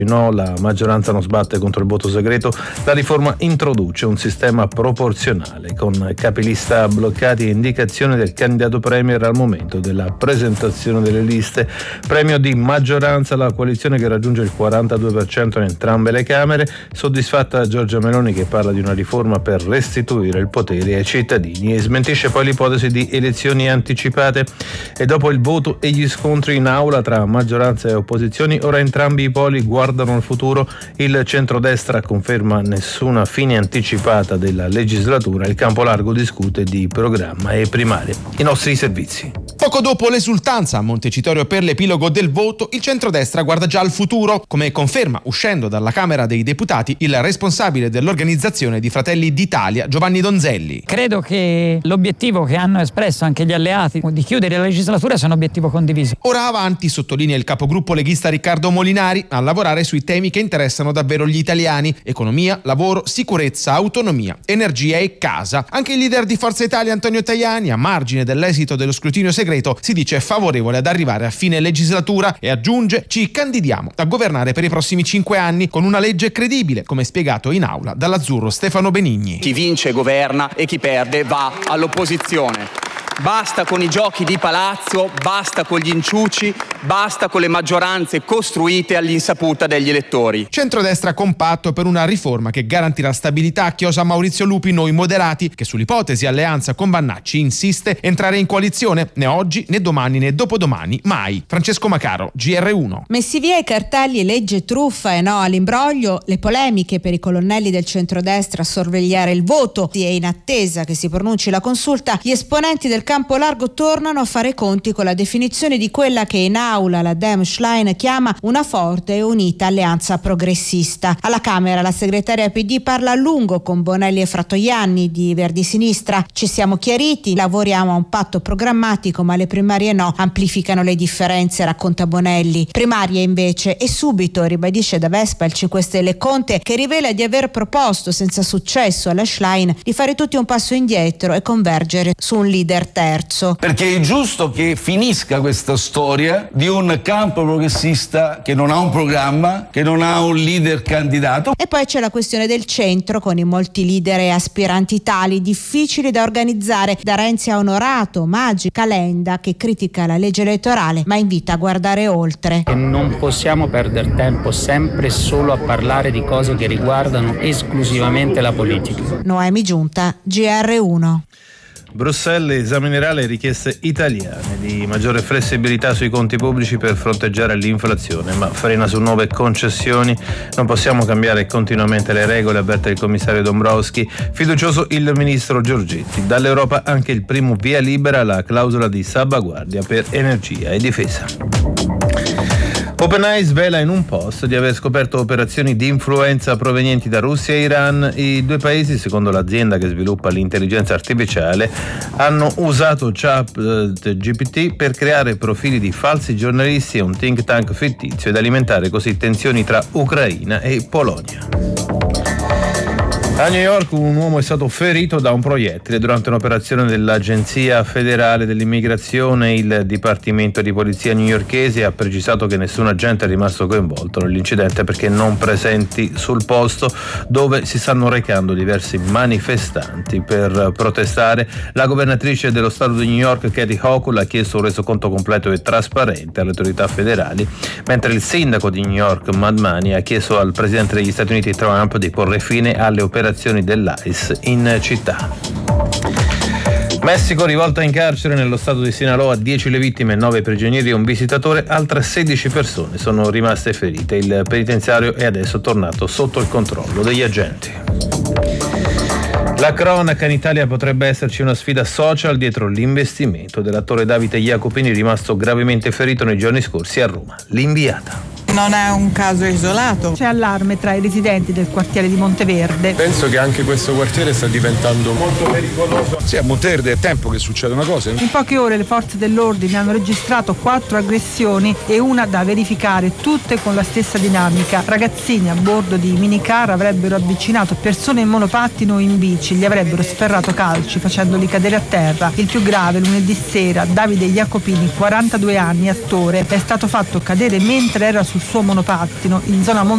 No, la maggioranza non sbatte contro il voto segreto. La riforma introduce un sistema proporzionale con capilista bloccati e indicazione del candidato premier al momento della presentazione delle liste. Premio di maggioranza la coalizione che raggiunge il 42% in entrambe le Camere. Soddisfatta Giorgia Meloni, che parla di una riforma per restituire il potere ai cittadini e smentisce poi l'ipotesi di elezioni anticipate. E dopo il voto e gli scontri in aula tra maggioranza e opposizioni, ora entrambi i poli guardano al futuro. Il centrodestra conferma nessuna fine anticipata della legislatura. Il campo largo discute di programma e primarie. I nostri servizi. Poco dopo l'esultanza a Montecitorio per l'epilogo del voto, il centrodestra guarda già al futuro, come conferma uscendo dalla Camera dei Deputati il responsabile dell'organizzazione di Fratelli d'Italia, Giovanni Donzelli. Credo che l'obiettivo che hanno espresso anche gli alleati di chiudere la legislatura sia un obiettivo condiviso. Ora avanti, sottolinea il capogruppo leghista Riccardo Molinari, a lavorare sui temi che interessano davvero gli italiani: economia, lavoro, sicurezza, autonomia, energia e casa. Anche il leader di Forza Italia, Antonio Tajani, a margine dell'esito dello scrutinio segreto, si dice favorevole ad arrivare a fine legislatura e aggiunge: ci candidiamo a governare per i prossimi 5 anni con una legge credibile, come spiegato in aula dall'azzurro Stefano Benigni. Chi vince governa e chi perde va all'opposizione. Basta con i giochi di palazzo, basta con gli inciuci, basta con le maggioranze costruite all'insaputa degli elettori. Centrodestra compatto per una riforma che garantirà stabilità, chiosa Maurizio Lupi, noi moderati, che sull'ipotesi alleanza con Vannacci insiste: entrare in coalizione né oggi né domani né dopodomani, mai. Francesco Macaro, GR1. Messi via i cartelli legge truffa e no all'imbroglio, le polemiche per i colonnelli del centrodestra a sorvegliare il voto e in attesa che si pronunci la consulta, gli esponenti del campo largo tornano a fare conti con la definizione di quella che in aula la Dem Schlein chiama una forte e unita alleanza progressista. Alla Camera la segretaria PD parla a lungo con Bonelli e Fratoianni di Verdi Sinistra. Ci siamo chiariti, lavoriamo a un patto programmatico, ma le primarie no, amplificano le differenze, racconta Bonelli. Primarie invece, e subito, ribadisce da Vespa il 5 Stelle Conte, che rivela di aver proposto senza successo alla Schlein di fare tutti un passo indietro e convergere su un leader terzo. Perché è giusto che finisca questa storia di un campo progressista che non ha un programma, che non ha un leader candidato. E poi c'è la questione del centro, con i molti leader e aspiranti tali, difficili da organizzare, da Renzi a Onorato, Maggi, Calenda, che critica la legge elettorale ma invita a guardare oltre. E non possiamo perdere tempo sempre solo a parlare di cose che riguardano esclusivamente la politica. Noemi Giunta, GR1. Bruxelles esaminerà le richieste italiane di maggiore flessibilità sui conti pubblici per fronteggiare l'inflazione, ma frena su nuove concessioni. Non possiamo cambiare continuamente le regole, avverte il commissario Dombrovskis. Fiducioso il ministro Giorgetti. Dall'Europa anche il primo via libera alla clausola di salvaguardia per energia e difesa. OpenAI svela in un post di aver scoperto operazioni di influenza provenienti da Russia e Iran. I due paesi, secondo l'azienda che sviluppa l'intelligenza artificiale, hanno usato ChatGPT per creare profili di falsi giornalisti e un think tank fittizio ed alimentare così tensioni tra Ucraina e Polonia. A New York un uomo è stato ferito da un proiettile durante un'operazione dell'Agenzia federale dell'immigrazione. Il Dipartimento di Polizia newyorkese ha precisato che nessun agente è rimasto coinvolto nell'incidente perché non presenti sul posto, dove si stanno recando diversi manifestanti per protestare. La governatrice dello Stato di New York, Kathy Hochul, ha chiesto un resoconto completo e trasparente alle autorità federali, mentre il sindaco di New York, Madmani, ha chiesto al presidente degli Stati Uniti Trump di porre fine alle operazioni dell'ICE in città. Messico, rivolta in carcere nello stato di Sinaloa, 10 le vittime, 9 prigionieri e un visitatore, altre 16 persone sono rimaste ferite. Il penitenziario è adesso tornato sotto il controllo degli agenti. La cronaca: in Italia potrebbe esserci una sfida social dietro l'investimento dell'attore Davide Jacopini, rimasto gravemente ferito nei giorni scorsi a Roma. L'inviata. Non è un caso isolato. C'è allarme tra i residenti del quartiere di Monteverde. Penso che anche questo quartiere sta diventando molto pericoloso. Sì, a Monteverde è tempo che succeda una cosa. In poche ore le forze dell'ordine hanno registrato 4 aggressioni e una da verificare, tutte con la stessa dinamica. Ragazzini a bordo di minicar avrebbero avvicinato persone in monopattino o in bici, gli avrebbero sferrato calci facendoli cadere a terra. Il più grave, lunedì sera, Davide Jacopini, 42 anni, attore, è stato fatto cadere mentre era sul suo monopattino in zona